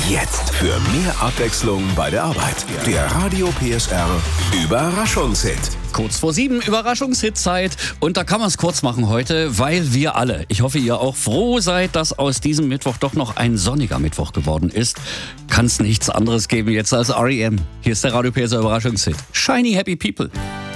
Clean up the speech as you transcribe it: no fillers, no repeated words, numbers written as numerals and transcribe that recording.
Jetzt für mehr Abwechslung bei der Arbeit. Der Radio PSR Überraschungshit. Kurz vor 7, Überraschungshit-Zeit. Und da kann man es kurz machen heute, weil wir alle, ich hoffe ihr auch, froh seid, dass aus diesem Mittwoch doch noch ein sonniger Mittwoch geworden ist. Kann es nichts anderes geben jetzt als R.E.M. Hier ist der Radio PSR Überraschungshit. Shiny Happy People.